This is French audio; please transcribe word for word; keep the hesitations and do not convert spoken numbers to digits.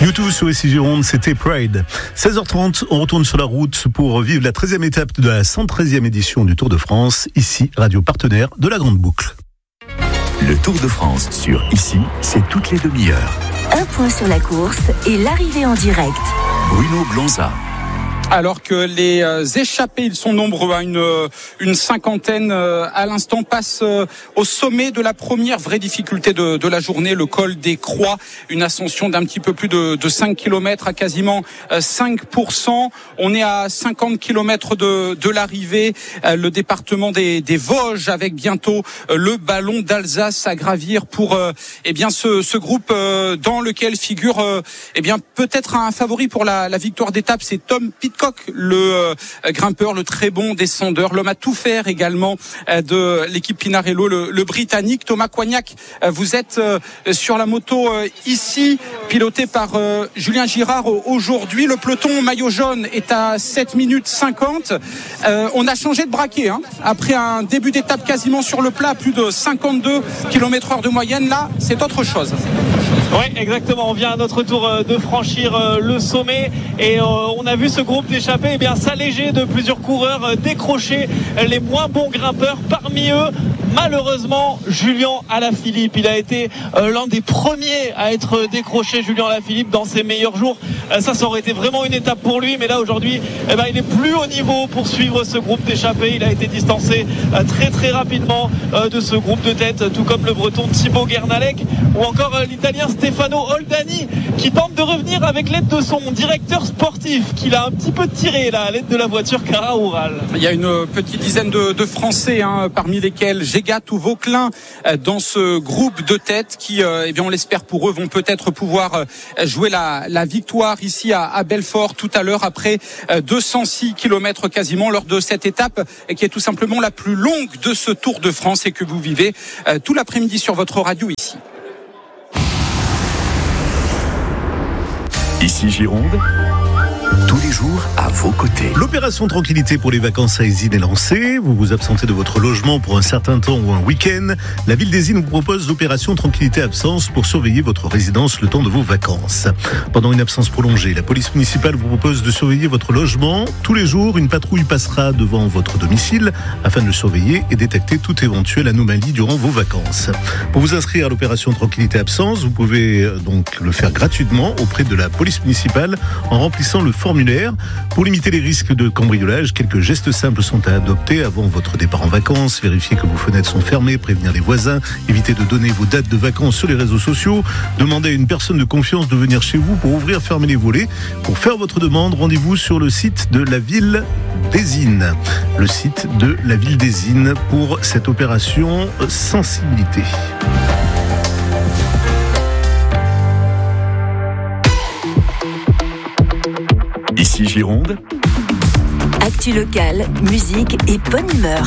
U deux sur ici Gironde, c'était Pride. seize heures trente, on retourne sur la route pour vivre la treizième étape de la cent treizième édition du Tour de France. Ici, radio partenaire de la Grande Boucle. Le Tour de France sur Ici, c'est toutes les demi-heures. Un point sur la course et l'arrivée en direct. Bruno Blonza. Alors que les euh, échappés, ils sont nombreux, hein, une, une cinquantaine euh, à l'instant, passent euh, au sommet de la première vraie difficulté de, de la journée, le col des Croix, une ascension d'un petit peu plus de, de cinq kilomètres à quasiment euh, cinq pour cent. On est à cinquante kilomètres de, de l'arrivée, euh, le département des, des Vosges avec bientôt euh, le ballon d'Alsace à gravir pour euh, eh bien ce, ce groupe euh, dans lequel figure euh, eh bien peut-être un favori pour la, la victoire d'étape, c'est Tom Pitcock, le euh, grimpeur, le très bon descendeur, l'homme à tout faire également euh, de l'équipe Pinarello, le, le Britannique. Thomas Coignac, euh, vous êtes euh, sur la moto euh, ici, piloté par euh, Julien Girard aujourd'hui. Le peloton maillot jaune est à sept minutes cinquante. Euh, on a changé de braquet, hein, après un début d'étape quasiment sur le plat, plus de cinquante-deux kilomètres heure de moyenne. Là, c'est autre chose. Oui, exactement. On vient à notre tour de franchir le sommet et on a vu ce groupe d'échappés eh bien s'alléger de plusieurs coureurs, décrocher les moins bons grimpeurs. Parmi eux, malheureusement, Julien Alaphilippe. Il a été l'un des premiers à être décroché, Julien Alaphilippe, dans ses meilleurs jours. Ça, ça aurait été vraiment une étape pour lui, mais là aujourd'hui, eh ben, il n'est plus au niveau pour suivre ce groupe d'échappés. Il a été distancé très très rapidement de ce groupe de tête, tout comme le Breton Thibaut Guernalec ou encore l'Italien Stefano Oldani, qui tente de revenir avec l'aide de son directeur sportif, qu'il a un petit peu tiré là, à l'aide de la voiture Cara Oural. Il y a une petite dizaine de, de Français, hein, parmi lesquels Gégat ou Vauquelin, euh, dans ce groupe de tête qui, euh, eh bien, on l'espère pour eux, vont peut-être pouvoir euh, jouer la, la victoire ici à, à Belfort tout à l'heure, après euh, deux cent six kilomètres quasiment, lors de cette étape euh, qui est tout simplement la plus longue de ce Tour de France et que vous vivez euh, tout l'après-midi sur votre radio ici. Ici Gironde, tous les jours à vos côtés. L'opération Tranquillité pour les vacances à Isines est lancée. Vous vous absentez de votre logement pour un certain temps ou un week-end. La ville d'Isines vous propose l'opération Tranquillité Absence pour surveiller votre résidence le temps de vos vacances. Pendant une absence prolongée, la police municipale vous propose de surveiller votre logement. Tous les jours, une patrouille passera devant votre domicile afin de le surveiller et détecter toute éventuelle anomalie durant vos vacances. Pour vous inscrire à l'opération Tranquillité Absence, vous pouvez donc le faire gratuitement auprès de la police municipale en remplissant le formulaire. Pour limiter les risques de cambriolage, quelques gestes simples sont à adopter avant votre départ en vacances. Vérifier que vos fenêtres sont fermées, prévenir les voisins, éviter de donner vos dates de vacances sur les réseaux sociaux, demander à une personne de confiance de venir chez vous pour ouvrir, fermer les volets. Pour faire votre demande, rendez-vous sur le site de la ville d'Isines. Le site de la ville d'Isines pour cette opération sensibilité. Ici Gironde. Actu locale, musique et bonne humeur.